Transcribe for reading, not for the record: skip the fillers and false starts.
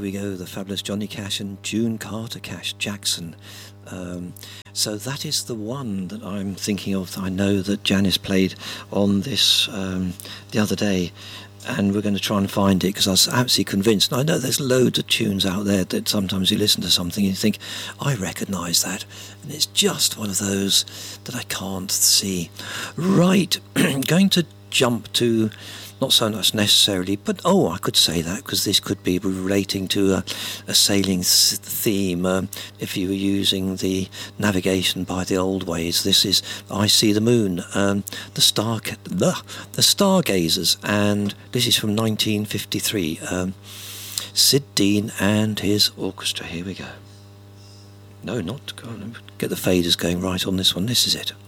we go, the fabulous Johnny Cash and June Carter Cash Jackson. So that is the one that I'm thinking of. I know that Janice played on this the other day, and we're going to try and find it because I was absolutely convinced. And I know there's loads of tunes out there that sometimes you listen to something and you think, I recognise that, and it's just one of those that I can't see. Right, going to jump to, not so much necessarily, but I could say that because this could be relating to a sailing theme. If you were using the navigation by the old ways, this is I See the Moon, the Stargazers, and this is from 1953. Sid Dean and his orchestra. Here we go. No, not go on, get the faders going right on this one. This is it.